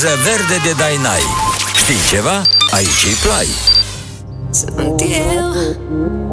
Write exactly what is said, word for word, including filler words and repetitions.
brânză verde de Dainai. Știi ceva? Aici îi plai. Sunt eu.